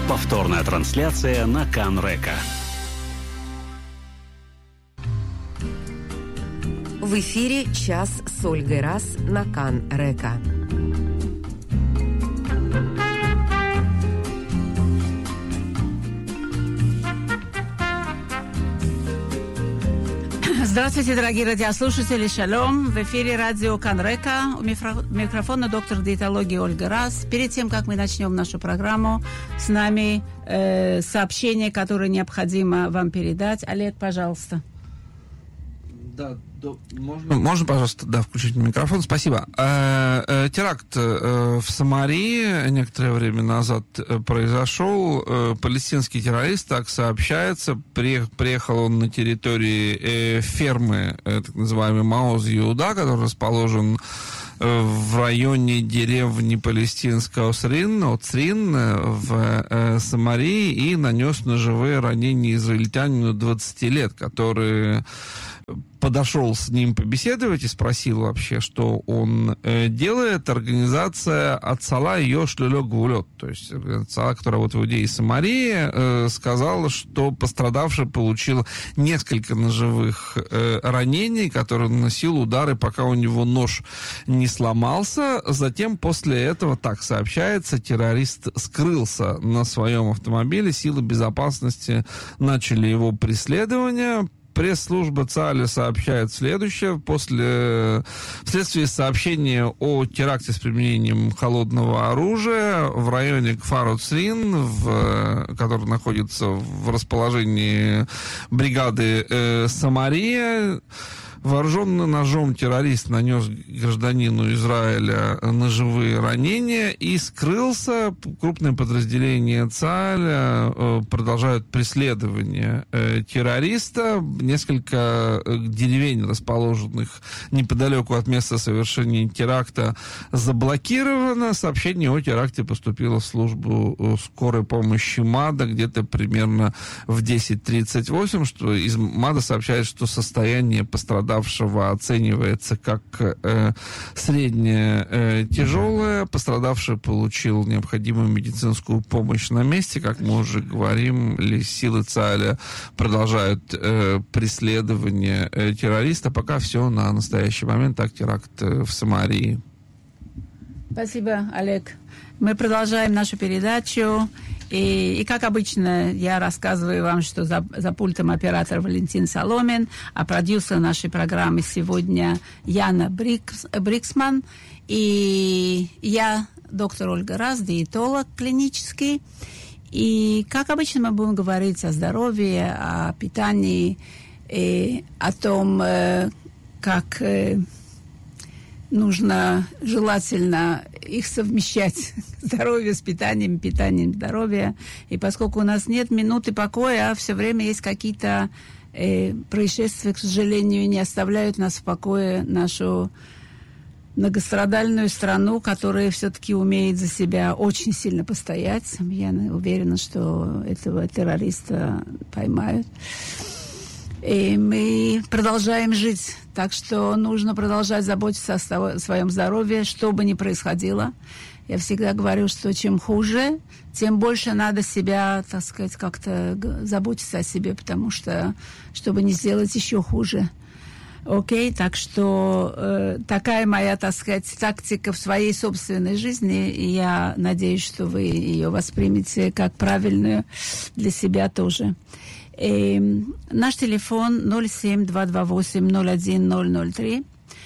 Повторная трансляция на Кан-Река. В эфире «Час с Ольгой Раз» на Кан-Река. Здравствуйте, дорогие радиослушатели, шалом. В эфире радио Кан-Река. У микрофона доктор диетологии Ольга Раз. Перед тем, как мы начнем нашу программу, с нами сообщение, которое необходимо вам передать. Олег, пожалуйста. Да, можно, пожалуйста, включить микрофон? Спасибо. Теракт в Самарии некоторое время назад произошел. Палестинский террорист, так сообщается, приехал он на территории фермы, так называемый Маоз Иуда, который расположен в районе деревни палестинского Црин в Самарии, и нанес ножевые ранения израильтянину 20 лет, который подошел с ним побеседовать и спросил вообще, что он делает. Организация Ацала Йош Лелё Гвулёт, то есть Ацала, которая вот в Иудее и Самарии, сказала, что пострадавший получил несколько ножевых ранений, которые наносил удары, пока у него нож не сломался. Затем после этого, так сообщается, террорист скрылся на своем автомобиле. Силы безопасности начали его преследование. Пресс-служба ЦАЛИ сообщает следующее. Вследствие сообщения о теракте с применением холодного оружия в районе Кфар-Црин, который находится в расположении бригады Самария, вооруженный ножом террорист нанес гражданину Израиля ножевые ранения и скрылся. Крупные подразделения ЦАЛ продолжают преследование террориста. Несколько деревень, расположенных неподалеку от места совершения теракта, заблокировано. Сообщение о теракте поступило в службу скорой помощи МАДА где-то примерно в 10:38, что из МАДА сообщает, что состояние пострадавшего оценивается как среднее тяжелое. Пострадавший получил необходимую медицинскую помощь на месте. Как мы уже говорим, силы ЦАЛа продолжают преследование террориста. Пока все на настоящий момент. Так, теракт в Самарии. Спасибо, Олег. Мы продолжаем нашу передачу. И как обычно, я рассказываю вам, что за пультом оператор Валентин Соломин, а продюсер нашей программы сегодня Яна Бриксман. И я, доктор Ольга Раз, диетолог клинический. И как обычно мы будем говорить о здоровье, о питании, и о том, как нужно желательно их совмещать, здоровье с питанием, питанием здоровья. И поскольку у нас нет минуты покоя, все время есть какие-то происшествия, к сожалению, не оставляют нас в покое, нашу многострадальную страну, которая все-таки умеет за себя очень сильно постоять. Я уверена, что этого террориста поймают. И мы продолжаем жить. Так что нужно продолжать заботиться о своем здоровье, что бы ни происходило. Я всегда говорю, что чем хуже, тем больше надо себя, так сказать, как-то заботиться о себе, потому что, чтобы не сделать еще хуже. Окей, так что такая моя, так сказать, тактика в своей собственной жизни, и я надеюсь, что вы ее воспримете как правильную для себя тоже. Наш телефон 07-228-01003,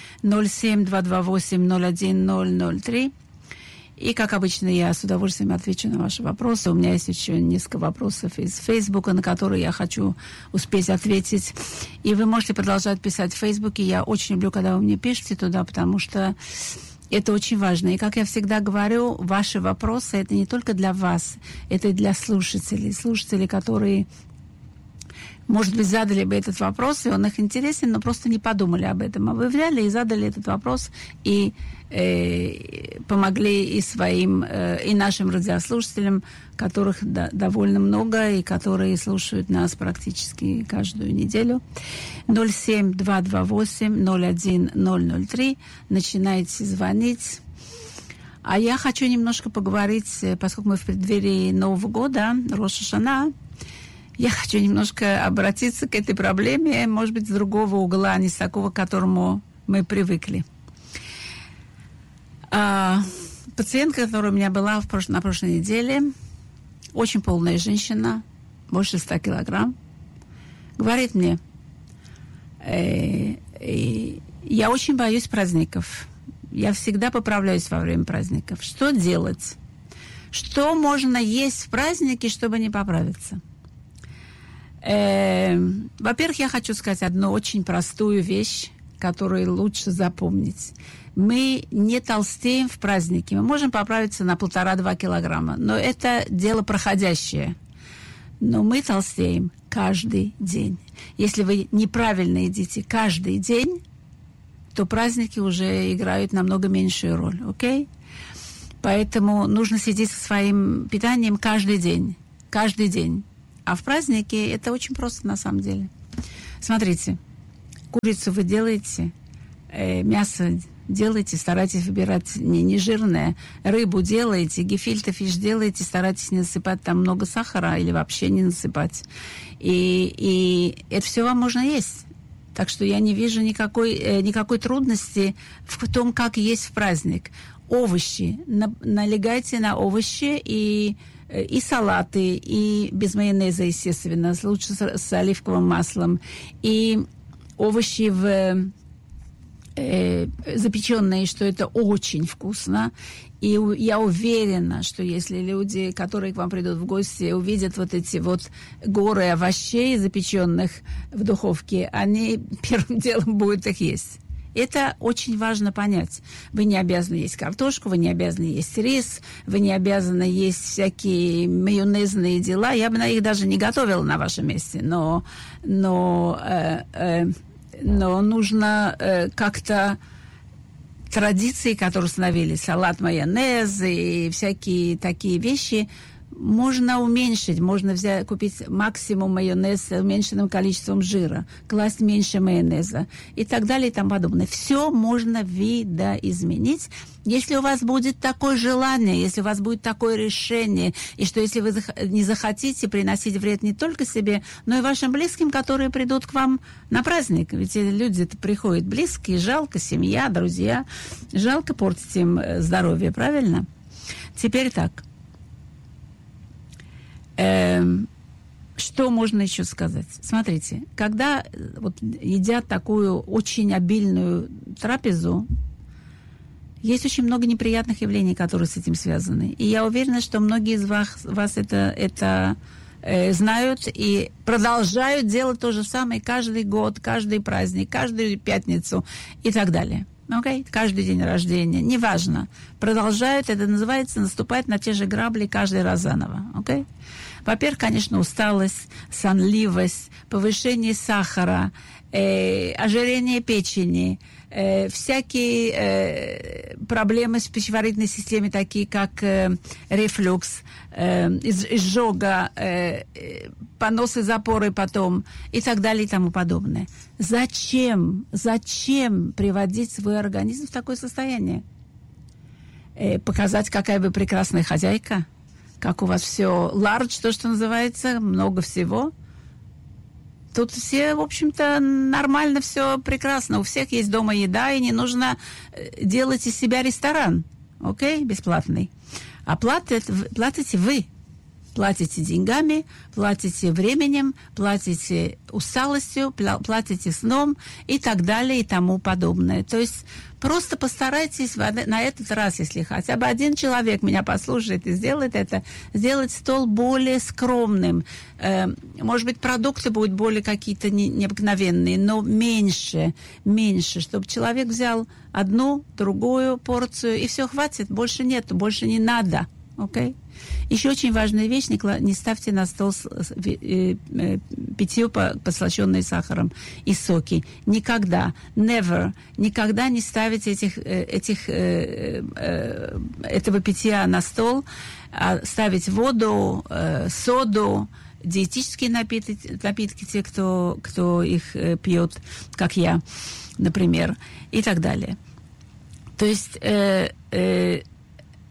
07-228-01003. И, как обычно, я с удовольствием отвечу на ваши вопросы. У меня есть еще несколько вопросов из Фейсбука, на которые я хочу успеть ответить. И вы можете продолжать писать в Фейсбуке. Я очень люблю, когда вы мне пишете туда, потому что это очень важно. И, как я всегда говорю, ваши вопросы – это не только для вас, это и для слушателей. Слушателей, которые, может быть, задали бы этот вопрос, и он их интересен, но просто не подумали об этом. А вы взяли и задали этот вопрос, и помогли и своим, и нашим радиослушателям, которых довольно много, и которые слушают нас практически каждую неделю. 07-228-01003. Начинайте звонить. А я хочу немножко поговорить, поскольку мы в преддверии Нового года, Рош ха-Шана, я хочу немножко обратиться к этой проблеме, может быть, с другого угла, а не с такого, к которому мы привыкли. Пациентка, которая у меня была на прошлой неделе, очень полная женщина, больше 100 килограмм, говорит мне, я очень боюсь праздников. Я всегда поправляюсь во время праздников. Что делать? Что можно есть в праздники, чтобы не поправиться? Во-первых, я хочу сказать одну очень простую вещь, которую лучше запомнить. Мы не толстеем в праздники. Мы можем поправиться на 1,5-2 килограмма, но это дело проходящее. Но мы толстеем каждый день. Если вы неправильно едите каждый день, то праздники уже играют намного меньшую роль, окей? Поэтому нужно следить за своим питанием каждый день. Каждый день. А в праздники это очень просто на самом деле. Смотрите, курицу вы делаете, мясо делаете, старайтесь выбирать не жирное, рыбу делаете, гефильте фиш делаете, старайтесь не насыпать там много сахара или вообще не насыпать. И это все вам можно есть. Так что я не вижу никакой трудности в том, как есть в праздник. Овощи. Налегайте на овощи и салаты, и без майонеза, естественно, лучше с оливковым маслом. И овощи запеченные, что это очень вкусно. И я уверена, что если люди, которые к вам придут в гости, увидят вот эти вот горы овощей, запеченных в духовке, они первым делом будут их есть. Это очень важно понять. Вы не обязаны есть картошку, вы не обязаны есть рис, вы не обязаны есть всякие майонезные дела. Я бы на их даже не готовила на вашем месте, но нужно как-то традиции, которые установили, салат, майонез и всякие такие вещи, можно уменьшить, можно купить максимум майонеза с уменьшенным количеством жира, класть меньше майонеза и так далее и тому подобное. Все можно видоизменить, если у вас будет такое желание, если у вас будет такое решение, и что если вы не захотите приносить вред не только себе, но и вашим близким, которые придут к вам на праздник. Ведь люди-то приходят близкие, жалко, семья, друзья, жалко портить им здоровье, правильно? Теперь так. Что можно еще сказать? Смотрите, когда вот едят такую очень обильную трапезу, есть очень много неприятных явлений, которые с этим связаны. И я уверена, что многие из вас это знают и продолжают делать то же самое каждый год, каждый праздник, каждую пятницу и так далее. Okay? Каждый день рождения, неважно. Продолжают, это называется наступать на те же грабли каждый раз заново. Okay? Во-первых, конечно, усталость, сонливость, повышение сахара, ожирение печени, всякие проблемы с пищеварительной системой, такие как рефлюкс, изжога, поносы, запоры потом и так далее и тому подобное. Зачем приводить свой организм в такое состояние? Показать, какая вы прекрасная хозяйка? Как у вас все large, то, что называется, много всего. Тут все, в общем-то, нормально, все прекрасно. У всех есть дома еда, и не нужно делать из себя ресторан. Окей? Бесплатный. А платите вы. Платите деньгами, платите временем, платите усталостью, платите сном и так далее и тому подобное. То есть просто постарайтесь на этот раз, если хотя бы один человек меня послушает и сделает это, сделать стол более скромным. Может быть, продукты будут более какие-то необыкновенные, но меньше, чтобы человек взял одну, другую порцию, и все, хватит, больше нету, больше не надо. Окей? Еще очень важная вещь, не ставьте на стол питье, подслащенное сахаром, и соки. Никогда, never, никогда не ставите этого питья на стол, а ставить воду, соду, диетические напитки, те, кто их пьет, как я, например, и так далее. То есть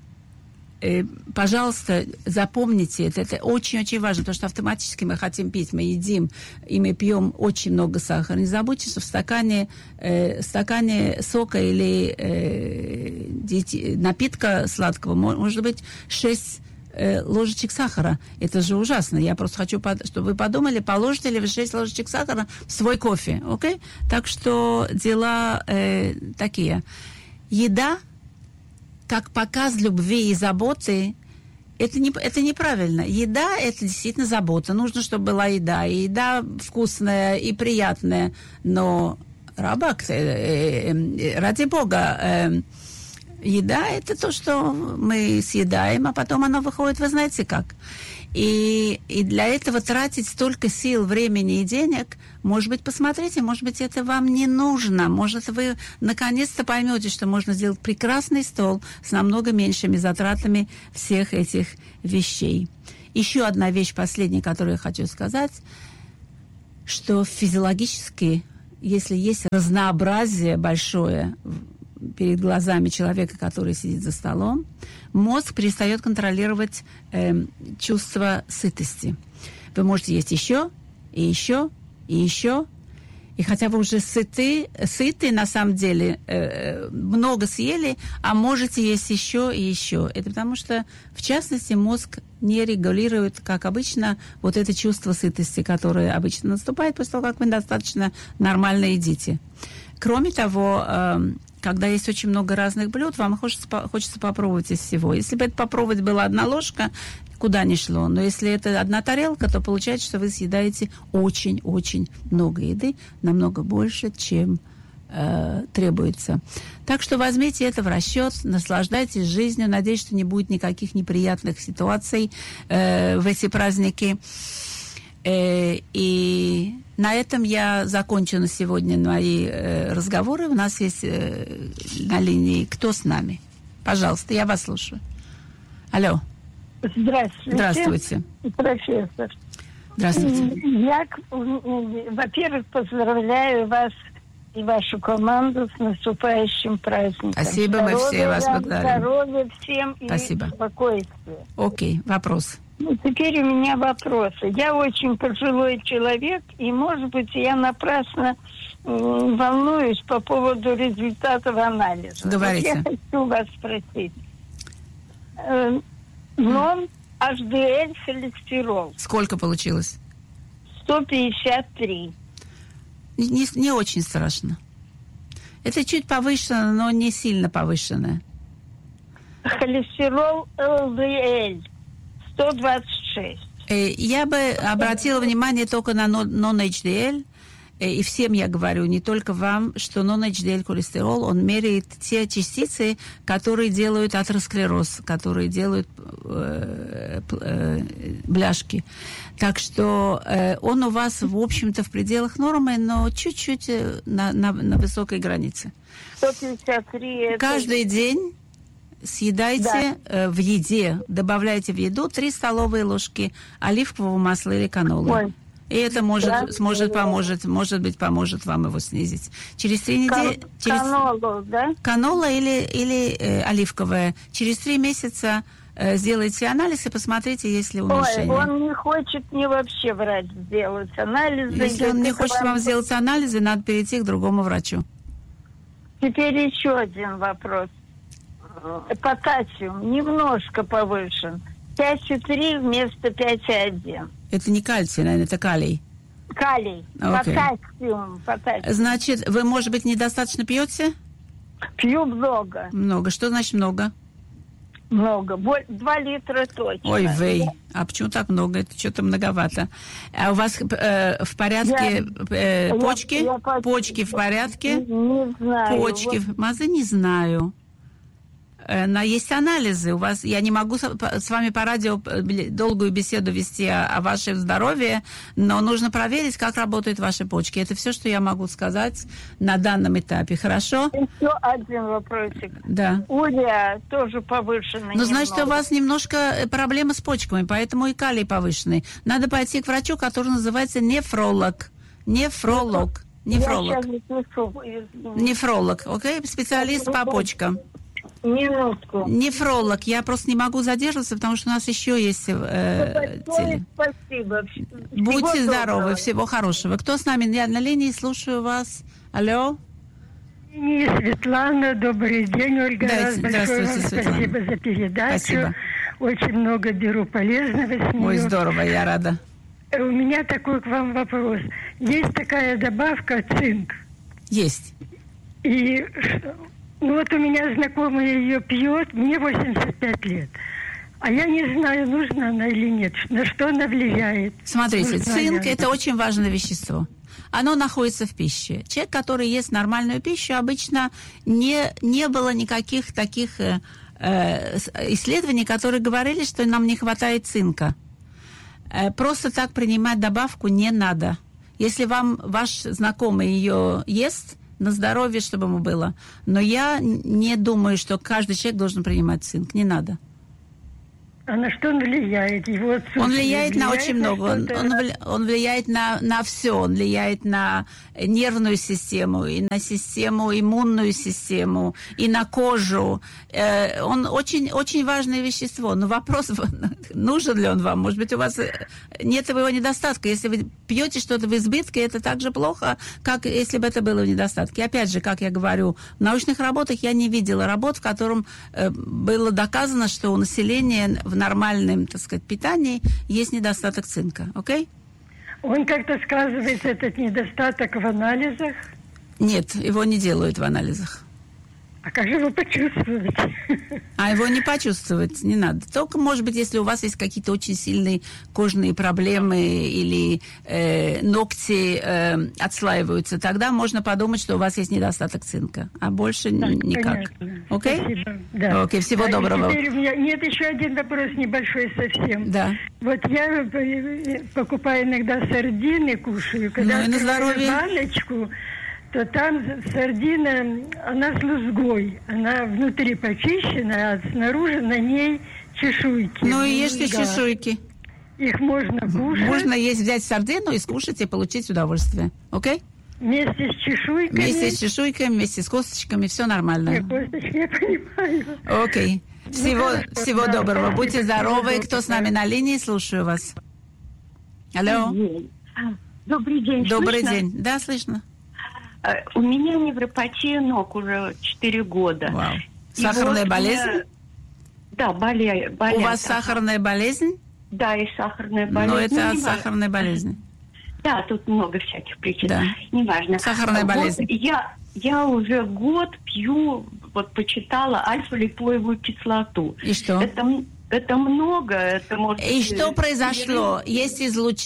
пожалуйста, запомните это очень-очень важно, потому что автоматически мы хотим пить, мы едим, и мы пьем очень много сахара. Не забудьте, что в стакане сока или напитка сладкого может быть 6 ложечек сахара. Это же ужасно. Я просто хочу, чтобы вы подумали, положите ли вы 6 ложечек сахара в свой кофе, окей? Так что дела такие. Еда как показ любви и заботы, это неправильно. Еда – это действительно забота. Нужно, чтобы была еда. И еда вкусная и приятная. Но, ради Бога, еда – это то, что мы съедаем, а потом оно выходит, вы знаете как. И для этого тратить столько сил, времени и денег, может быть, посмотрите, может быть, это вам не нужно. Может, вы наконец-то поймете, что можно сделать прекрасный стол с намного меньшими затратами всех этих вещей. Еще одна вещь, последняя, которую я хочу сказать, что физиологически, если есть разнообразие большое перед глазами человека, который сидит за столом, мозг перестает контролировать чувство сытости. Вы можете есть еще, и еще, и еще. И хотя вы уже сыты на самом деле, много съели, а можете есть еще и еще. Это потому что, в частности, мозг не регулирует, как обычно, вот это чувство сытости, которое обычно наступает после того, как вы достаточно нормально едите. Кроме того, когда есть очень много разных блюд, вам хочется попробовать из всего. Если бы это попробовать была одна ложка, куда ни шло. Но если это одна тарелка, то получается, что вы съедаете очень-очень много еды, намного больше, чем требуется. Так что возьмите это в расчет, наслаждайтесь жизнью. Надеюсь, что не будет никаких неприятных ситуаций в эти праздники. И на этом я закончу на сегодня мои разговоры. У нас есть на линии «Кто с нами?». Пожалуйста, я вас слушаю. Алло. Здравствуйте. Здравствуйте. Профессор. Здравствуйте. Я, во-первых, поздравляю вас и вашу команду с наступающим праздником. Спасибо, мы все вас благодарим. Здоровья всем. Спасибо. И спокойствия. Окей, вопрос. Теперь у меня вопросы. Я очень пожилой человек, и, может быть, я напрасно волнуюсь по поводу результатов анализа. Говорите. Вот я хочу вас спросить. Non-HDL холестерол. Сколько получилось? 153. Не очень страшно. Это чуть повышено, но не сильно повышенное. Холестерол ЛДЛ 126. Я бы обратила внимание только на non-HDL. И всем я говорю, не только вам, что non-HDL холестерол, он меряет те частицы, которые делают атеросклероз, которые делают бляшки. Так что он у вас, в общем-то, в пределах нормы, но чуть-чуть на высокой границе. 153. Каждый день съедайте в еде, добавляйте в еду 3 столовые ложки оливкового масла или канолы. Ой. И это может быть, поможет вам его снизить. Через 3 недели... Канолу, да? Канола или оливковая. Через 3 месяца сделайте анализ и посмотрите, есть ли уменьшение. Ой, он не хочет мне вообще врач сделать анализы. Если он не хочет вам сделать анализы, надо перейти к другому врачу. Теперь еще один вопрос. Потасиум немножко повышен. 5,3 вместо 5,1. Это не кальций, наверное, это калий. Калий. Потасиум. Значит, вы, может быть, недостаточно пьете? Пью много. Много. Что значит много? Много. 2 литра точно. Ой, вей. А почему так много? Это что-то многовато. А у вас в порядке почки? Почки в порядке? Не знаю. Почки. Мазы не знаю. Но есть анализы. У вас, я не могу с вами по радио долгую беседу вести о вашем здоровье, но нужно проверить, как работают ваши почки. Это все, что я могу сказать на данном этапе. Хорошо? Еще один вопросик. Да. Уреа тоже повышенный. Ну, значит, у вас немножко проблемы с почками, поэтому и калий повышенный. Надо пойти к врачу, который называется нефролог. Нефролог. Я сейчас запишу. Нефролог, окей? Специалист по почкам. Минутку. Нефролог. Я просто не могу задерживаться, потому что у нас еще есть Спасибо. Будьте здоровы, всего хорошего. Кто с нами? Я на линии, слушаю вас. Алло. Светлана, добрый день, Ольга. Здравствуйте, Светлана. Спасибо за передачу. Спасибо. Очень много беру полезного с нее. Ой, здорово, я рада. У меня такой к вам вопрос. Есть такая добавка цинк. Есть. И вот у меня знакомая ее пьет, мне 85 лет. А я не знаю, нужна она или нет, на что она влияет. Смотрите, цинк – это очень важное вещество. Оно находится в пище. Человек, который ест нормальную пищу, обычно не было никаких таких исследований, которые говорили, что нам не хватает цинка. Просто так принимать добавку не надо. Если вам ваш знакомый ее ест, на здоровье, чтобы ему было. Но я не думаю, что каждый человек должен принимать цинк. Не надо. А на что он влияет? Он влияет на очень много. Он влияет на все. Он влияет на нервную систему, и на систему, иммунную систему, и на кожу. Он очень, очень важное вещество. Но вопрос, нужен ли он вам? Может быть, у вас нет его недостатка. Если вы пьете что-то в избытке, это так же плохо, как если бы это было в недостатке. Опять же, как я говорю, в научных работах я не видела работ, в котором было доказано, что у населения в нормальном, так сказать, питании есть недостаток цинка. Окей? Он как-то сказывается, этот недостаток, в анализах? Нет, его не делают в анализах. А как же его почувствовать? А его не почувствовать не надо. Только, может быть, если у вас есть какие-то очень сильные кожные проблемы или ногти отслаиваются, тогда можно подумать, что у вас есть недостаток цинка. А больше никак. Окей? Спасибо. Да. Окей, всего доброго. Теперь у меня нет, еще один вопрос небольшой совсем. Да. Вот я покупаю иногда сардины, кушаю. Когда открываю баночку, то там сардина, она с лузгой. Она внутри почищена, а снаружи на ней чешуйки. Ну и ешьте чешуйки. Их можно кушать. Можно есть, взять сардину и скушать, и получить удовольствие. Окей? Вместе с чешуйками. Вместе с чешуйками, вместе с косточками, все нормально. Косточки, я понимаю. Окей. Всего доброго. Будьте здоровы. Кто с нами на линии? Слушаю вас. Алло. Добрый день. Добрый слышно? день. Да, слышно. У меня невропатия ног уже 4 года. Вау. Сахарная болезнь? Да, болею. У вас сахарная болезнь? Да, и сахарная болезнь. Но это от сахарной болезни. Да, тут много всяких причин. Да. Неважно. Сахарная болезнь. Я уже год пью, вот почитала, альфа-липоевую кислоту. И что? Это много, это может быть... И что произошло? Есть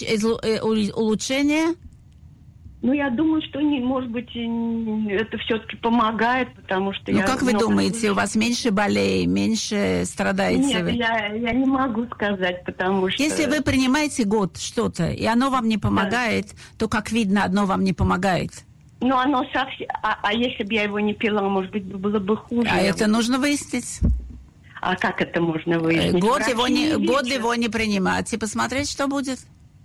улучшение? Ну, я думаю, что, может быть, это все-таки помогает, потому что... Ну, как вы думаете, у вас меньше болей, меньше страдаете Нет, вы? я не могу сказать, потому что... Если вы принимаете год что-то, и оно вам не помогает, то, как видно, одно вам не помогает. Ну, оно совсем... А если бы я его не пила, может быть, было бы хуже. А это нужно выяснить. А как это можно выяснить? Год его не принимать и посмотреть, что будет.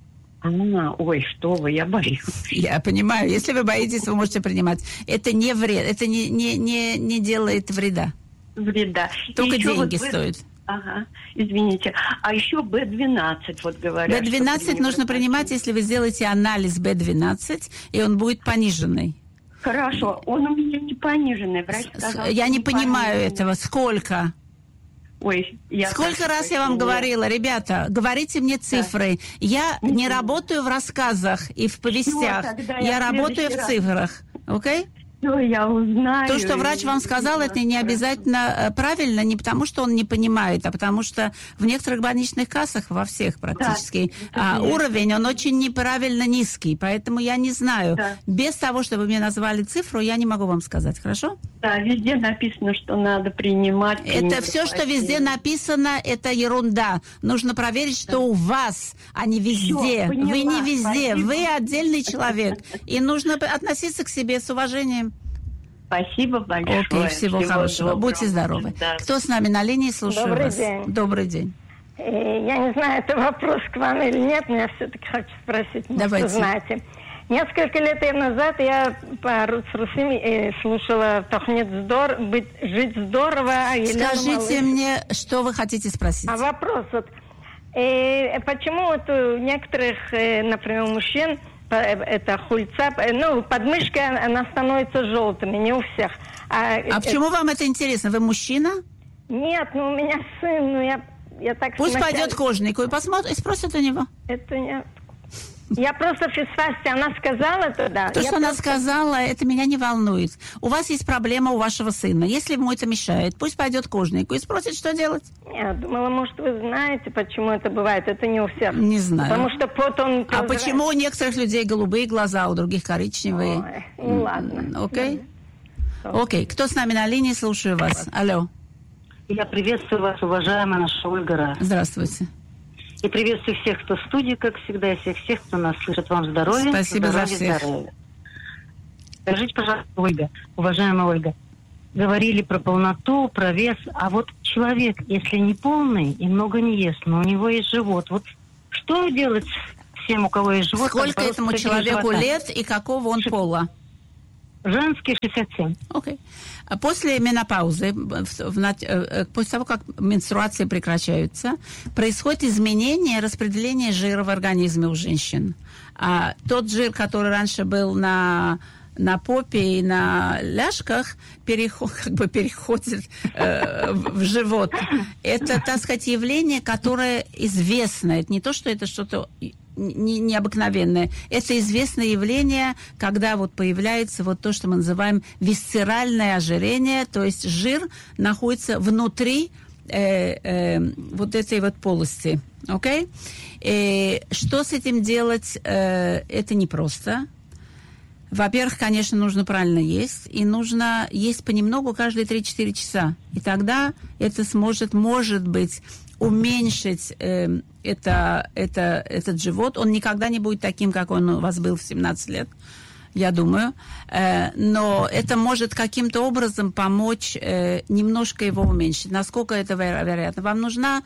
Ой, что вы, я боюсь. Я понимаю. Если вы боитесь, вы можете принимать. Это не вред, это не делает вреда. Вреда. Только деньги стоят. Ага, извините. А еще B12, вот говорят. B12 нужно принимать, если вы сделаете анализ B12, и он будет пониженный. Хорошо, он у меня не пониженный. Врач сказал, я не понимаю этого. Сколько? Ой, сколько раз я вам говорила, ребята, говорите мне цифры. Да. Я не работаю в рассказах и в повестях. Я работаю в цифрах. Окей? Все, я узнаю. То, что врач вам сказал, это не обязательно правильно, не потому, что он не понимает, а потому что в некоторых больничных кассах, во всех практически, уровень, он очень неправильно низкий. Поэтому я не знаю. Да. Без того, чтобы вы мне назвали цифру, я не могу вам сказать. Хорошо? Да, везде написано, что надо принимать. Это все, что везде написано, это ерунда. Нужно проверить, что у вас, а не везде. Вы не везде. Спасибо. Вы отдельный человек. И нужно относиться к себе с уважением. Спасибо большое. Окей, всего хорошего. Доброго. Будьте здоровы. Да. Кто с нами на линии? Слушаю Добрый вас. День. Добрый день. Я не знаю, это вопрос к вам или нет, но я все-таки хочу спросить, может, вы знаете. Несколько лет назад я с Русими слушала «Тохнет жить здорово». Скажите мне, что вы хотите спросить? А вопрос вот, почему вот у некоторых, например, мужчин, это хульца, подмышка, она становится желтыми, не у всех. Почему вам это интересно? Вы мужчина? Нет, у меня сын, я так... Пусть пойдет к кожнику и посмотрит, и спросит у него. Это не... Я просто в фасте, она сказала тогда. То, что она сказала, это меня не волнует. У вас есть проблема у вашего сына. Если ему это мешает, пусть пойдет к кожнику и спросит, что делать. Я думала, может, вы знаете, почему это бывает. Это не у всех. Не знаю. Потому что потом... А почему у некоторых людей голубые глаза, у других коричневые? Ой, ну ладно. Окей? Окей. Кто с нами на линии? Слушаю вас. Алло. Я приветствую вас, уважаемая наша Ольга. Здравствуйте. И приветствую всех, кто в студии, как всегда, и всех, кто нас слышит. Вам здоровья. Спасибо здоровья, за всех. Здоровья. Скажите, пожалуйста, Ольга, уважаемая Ольга, говорили про полноту, про вес, а вот человек, если не полный и много не ест, но у него есть живот, вот что делать всем, у кого есть живот? Сколько этому человеку лет и какого он пола? Женский 67. Окей. После менопаузы, после того, как менструации прекращаются, происходит изменение распределения жира в организме у женщин. А тот жир, который раньше был на попе и на ляжках, переходит в живот. Это, так сказать, явление, которое известно. Это не то, что это что-то необыкновенное. Это известное явление, когда вот появляется вот то, что мы называем висцеральное ожирение, то есть жир находится внутри вот этой вот полости. Окей? Что с этим делать? Это непросто. Во-первых, конечно, нужно правильно есть, и нужно есть понемногу каждые 3-4 часа. И тогда это может быть, уменьшить этот живот. Он никогда не будет таким, как он у вас был в 17 лет, я думаю. Но это может каким-то образом помочь немножко его уменьшить. Насколько это вероятно? Вам нужно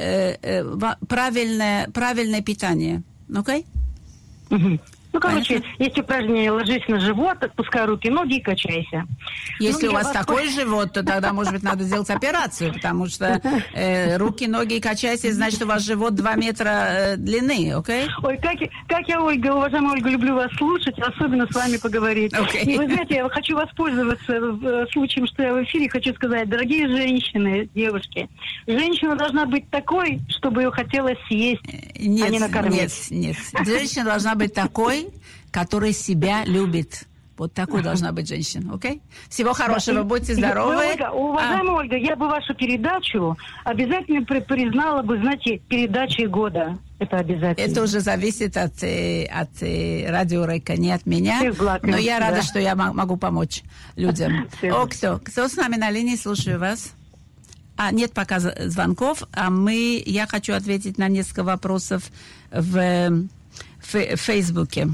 правильное питание. Окей? Okay? Ну, короче, есть упражнение, ложись на живот, отпускай руки, ноги и качайся. Если у вас такой живот, то тогда, может быть, надо сделать операцию, потому что руки, ноги и качайся, значит, у вас живот 2 метра длины, окей? Ой, как я, Ольга, уважаемая Ольга, люблю вас слушать, особенно с вами поговорить. И вы знаете, я хочу воспользоваться случаем, что я в эфире, хочу сказать, дорогие женщины, девушки, женщина должна быть такой, чтобы ее хотелось съесть, а не накормить. Нет. Женщина должна быть такой, которая себя любит. Вот такой должна быть женщина, окей? Всего хорошего, будьте здоровы. Ольга, уважаемая Ольга, я бы вашу передачу обязательно признала бы, знаете, передачей года. Это обязательно. Это уже зависит от радио Река, не от меня. Но я рада, что я могу помочь людям. Кто с нами на линии? Слушаю вас. Нет пока звонков. Я хочу ответить на несколько вопросов в Фейсбуке.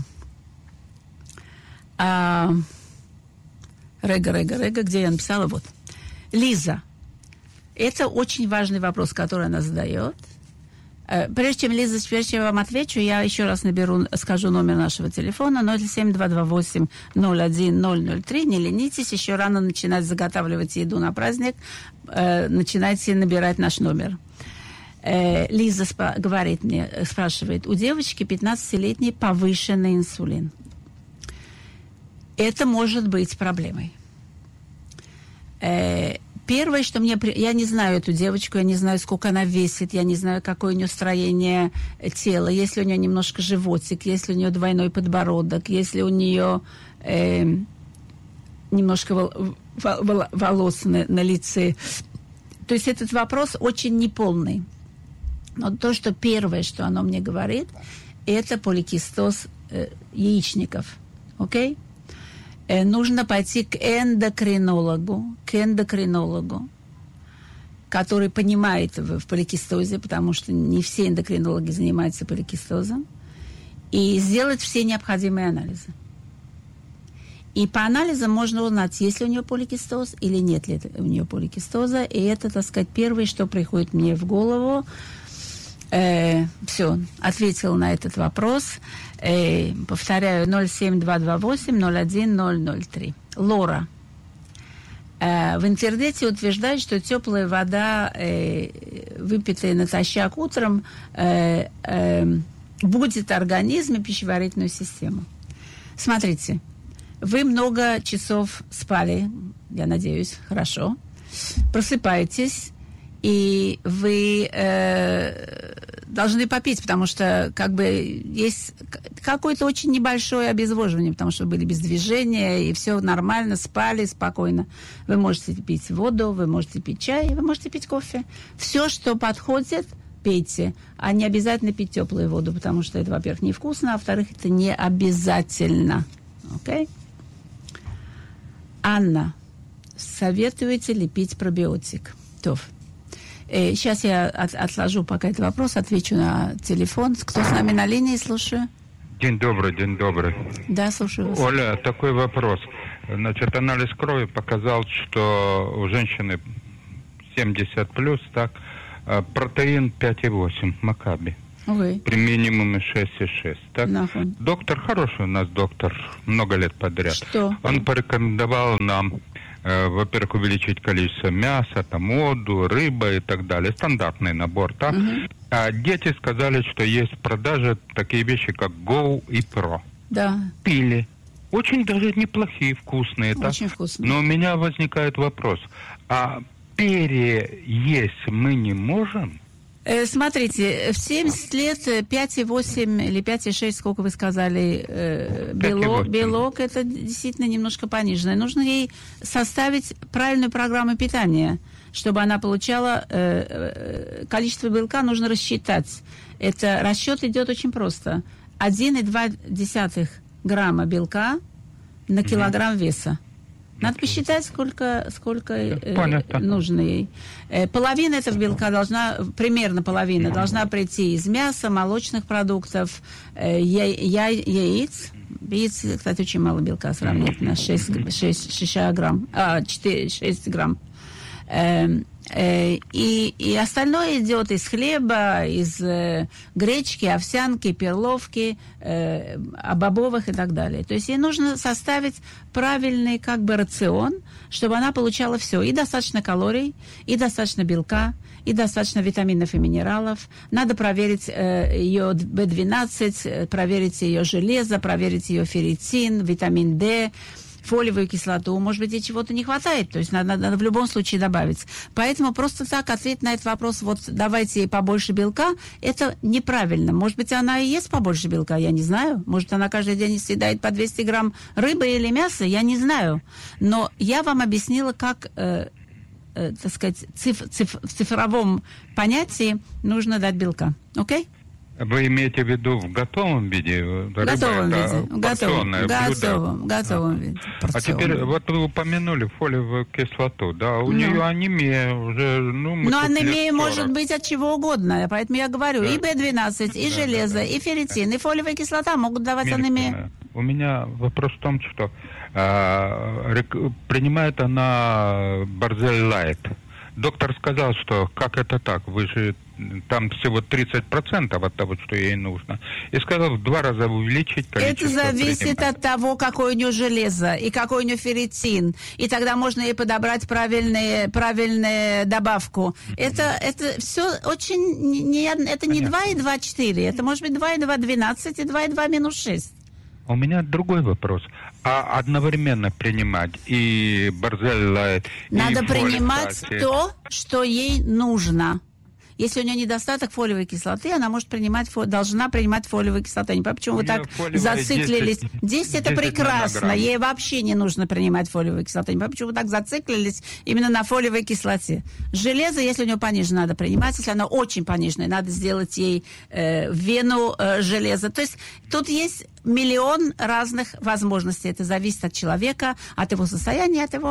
Рега, где я написала? Вот. Лиза. Это очень важный вопрос, который она задает. Прежде чем я вам отвечу, я еще раз скажу номер нашего телефона 07228-01003. Не ленитесь, еще рано начинать заготавливать еду на праздник. Начинайте набирать наш номер. Лиза спрашивает, у девочки 15-летний повышенный инсулин. Это может быть проблемой. Первое, что я не знаю эту девочку, я не знаю, сколько она весит, я не знаю, какое у нее строение тела, если у нее немножко животик, если у нее двойной подбородок, если у нее немножко волос на лице. То есть этот вопрос очень неполный. Но то, что первое, что оно мне говорит, это поликистоз яичников. Окей? Нужно пойти к эндокринологу, который понимает в поликистозе, потому что не все эндокринологи занимаются поликистозом, и сделать все необходимые анализы. И по анализам можно узнать, есть ли у нее поликистоз или нет ли у нее поликистоза. И это, так сказать, первое, что приходит мне в голову. Все, ответил на этот вопрос. Повторяю, 07228-01003. Лора. В интернете утверждают, что теплая вода, выпитая натощак утром, будет организм и пищеварительную систему. Смотрите, вы много часов спали, я надеюсь, хорошо. Просыпаетесь, и вы должны попить, потому что как бы есть какое-то очень небольшое обезвоживание, потому что вы были без движения, и все нормально, спали спокойно. Вы можете пить воду, вы можете пить чай, вы можете пить кофе. Все, что подходит, пейте, а не обязательно пить теплую воду, потому что это, во-первых, невкусно, а во-вторых, это не обязательно. Окей? Анна, советуете ли пить пробиотик? Тоф. Сейчас я отложу пока этот вопрос, отвечу на телефон. Кто с нами на линии, слушаю? День добрый, день добрый. Да, слушаю вас. Оля, такой вопрос. Значит, анализ крови показал, что у женщины 70+, так, протеин 5,8, Макаби. Ой. При минимуме 6,6. Так? Нахуй. Доктор, хороший у нас доктор, много лет подряд. Что? Он порекомендовал нам, во-первых, увеличить количество мяса, там, воду, рыба и так далее. Стандартный набор, так? А дети сказали, что есть в продаже такие вещи, как Go и Pro. Да. Пили. Очень даже неплохие, вкусные. Очень так? вкусные. Но у меня возникает вопрос. А переесть мы не можем? Смотрите, в 70 лет 5,8 или 5,6, сколько вы сказали, белок, это действительно немножко пониженное. Нужно ей составить правильную программу питания, чтобы она получала количество белка, нужно рассчитать. Это расчет идет очень просто. 1,2 грамма белка на килограмм веса. Надо посчитать, сколько нужно ей. Половина этого белка примерно половина должна прийти из мяса, молочных продуктов, яиц. Яиц, кстати, очень мало белка сравнительно, 6 грамм, 6 грамм. И остальное идет из хлеба, из гречки, овсянки, перловки, бобовых и так далее. То есть ей нужно составить правильный как бы рацион, чтобы она получала все. И достаточно калорий, и достаточно белка, и достаточно витаминов и минералов. Надо проверить ее B12, проверить ее железо, проверить ее ферритин, витамин D, фолиевую кислоту, может быть, ей чего-то не хватает, то есть надо в любом случае добавить. Поэтому просто так ответить на этот вопрос, вот давайте ей побольше белка, это неправильно. Может быть, она и ест побольше белка, я не знаю. Может, она каждый день съедает по 200 грамм рыбы или мяса, я не знаю. Но я вам объяснила, как, так сказать, в цифровом понятии нужно дать белка. Окей? Вы имеете в виду в готовом виде? В готовом виде. Готовом виде. А теперь, вот вы упомянули фолиевую кислоту, да, у нее анемия уже, Но анемия может быть от чего угодно, поэтому я говорю, и B12, и железо, и ферритин, и фолиевая кислота могут давать анемию. У меня вопрос в том, что принимает она Барзель Лайт. Доктор сказал, что как это так, вы же там всего 30% от того, что ей нужно. И сказал в 2 раза увеличить количество. Это зависит от того, какое у нее железо и какой у нее ферритин. И тогда можно ей подобрать правильную добавку. Это все очень... Это не 2,2,4. Это может быть 2,2,12 и 2,2-6. У меня другой вопрос. А одновременно принимать и Барзель Лайт, надо принимать то, что ей нужно. Если у нее недостаток фолиевой кислоты, она должна принимать фолиевую кислоту. Я не понимаю, почему вы так зациклились. 10 это прекрасно. Ей вообще не нужно принимать фолиевую кислоту. Я не понимаю, почему вы так зациклились именно на фолиевой кислоте. Железо, если у нее понижено, надо принимать. Если оно очень пониженное, надо сделать ей вену железа. То есть тут есть миллион разных возможностей. Это зависит от человека, от его состояния, от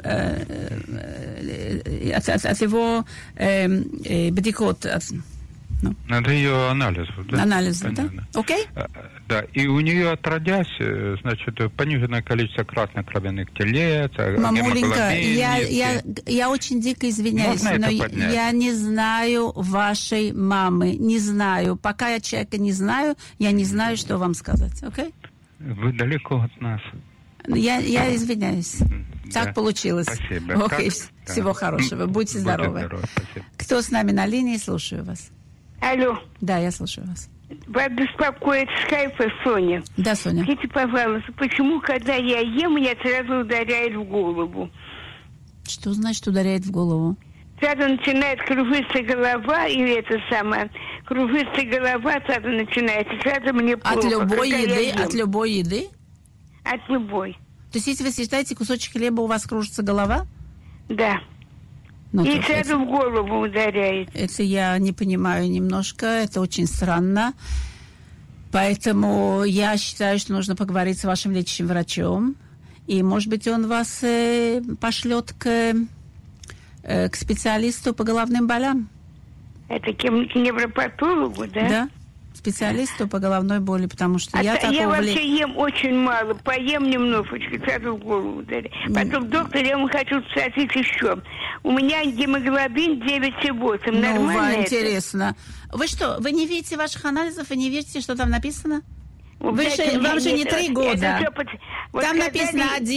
его бдикот, Ну. Надо ее анализ. Да? Анализ, да? Окей? Да, и у нее отродясь, значит, пониженное количество краснокровяных телец, мамуленька, я очень дико извиняюсь, но я не знаю вашей мамы, не знаю. Пока я человека не знаю, я не знаю, что вам сказать, окей? Вы далеко от нас. Я извиняюсь. Да. Так получилось. Спасибо. Окей, всего хорошего. Будьте здоровы. Кто с нами на линии? Слушаю вас. Алло. Да, я слушаю вас. Вас беспокоит скайпа Соня. Да, Соня. Скажите, пожалуйста, почему, когда я ем, меня сразу ударяет в голову? Что значит ударяет в голову? Сразу начинает кружиться голова, и это самое, кружится голова, сразу начинается, сразу мне плохо. От любой еды? От любой еды? От любой. То есть, если вы съедаете кусочек хлеба, у вас кружится голова? Да. Ну, и сразу в голову ударяет. Это я не понимаю немножко, это очень странно. Поэтому я считаю, что нужно поговорить с вашим лечащим врачом. И, может быть, он вас пошлет к специалисту по головным болям. Это к невропатологу, да? Да. Специалисту по головной боли, потому что я вообще ем очень мало, поем немножечко, сразу в голову ударяет. Потом, доктор, я вам хочу спросить еще. У меня гемоглобин 9,8. Нормально интересно. Вы что, вы не видите ваших анализов, вы не видите, что там написано? Вам же не 3 года. Там написано 1.